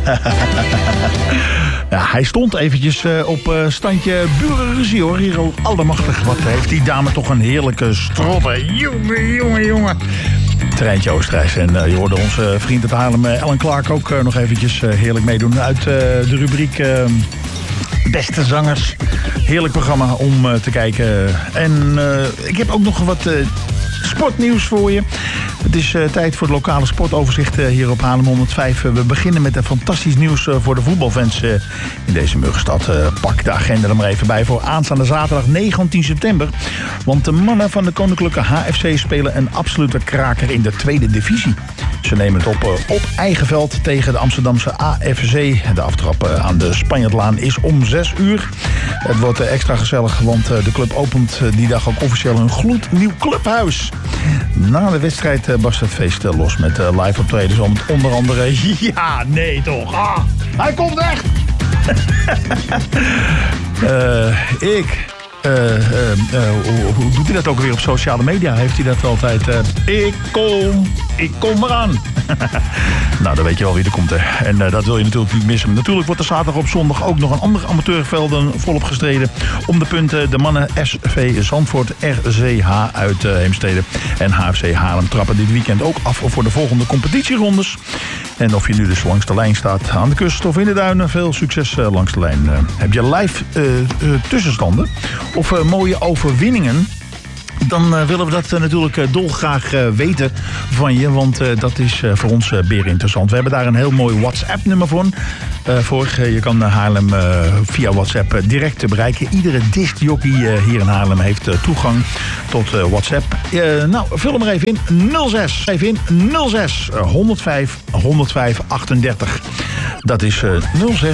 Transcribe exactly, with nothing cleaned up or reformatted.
Ja, hij stond eventjes uh, op uh, standje burenruzie hoor. Hier al allemachtig. Wat heeft die dame toch een heerlijke strotte. Jongen, jongen, jongen. Treintje Oosterreis. En uh, je hoorde onze vriend uit Haarlem, uh, Ellen Clark, ook uh, nog eventjes uh, heerlijk meedoen uit uh, de rubriek uh, Beste Zangers. Heerlijk programma om uh, te kijken. En uh, ik heb ook nog wat uh, sportnieuws voor je. Het is uh, tijd voor het lokale sportoverzicht uh, hier op Haarlem honderdvijf. Uh, we beginnen met een fantastisch nieuws uh, voor de voetbalfans uh, in deze muggenstad. Uh, pak de agenda er maar even bij voor aanstaande zaterdag negentien september. Want de mannen van de Koninklijke H F C spelen een absolute kraker in de tweede divisie. Ze nemen het op uh, op eigen veld tegen de Amsterdamse A F C. De aftrap uh, aan de Spanjaardlaan is om zes uur. Het wordt uh, extra gezellig, want uh, de club opent uh, die dag ook officieel een gloednieuw clubhuis. Na de wedstrijd uh, barst het feest uh, los met uh, live optredens om onder andere... Ja, nee toch. Ah, hij komt echt. uh, ik... Uh, uh, uh, hoe, hoe doet hij dat ook weer op sociale media? Heeft hij dat altijd? Uh, ik kom, ik kom eraan. Nou, dan weet je wel wie er komt. Hè. En uh, dat wil je natuurlijk niet missen. Natuurlijk wordt er zaterdag op zondag ook nog een andere amateurvelden volop gestreden. Om de punten de mannen S V Zandvoort, R C H uit uh, Heemstede en H F C Haarlem trappen dit weekend ook af voor de volgende competitierondes. En of je nu dus langs de lijn staat aan de kust of in de duinen, veel succes uh, langs de lijn. Uh, heb je live uh, uh, tussenstanden of uh, mooie overwinningen? Dan uh, willen we dat uh, natuurlijk uh, dolgraag uh, weten van je. Want uh, dat is uh, voor ons uh, beer interessant. We hebben daar een heel mooi WhatsApp-nummer voor. Uh, voor uh, je kan Haarlem uh, via WhatsApp uh, direct uh, bereiken. Iedere discjockey uh, hier in Haarlem heeft uh, toegang tot uh, WhatsApp. Uh, nou, vul hem er even in. nul zes. Even in. nul zes. honderdvijf. honderdvijf. achtendertig. Dat is uh, nul zes.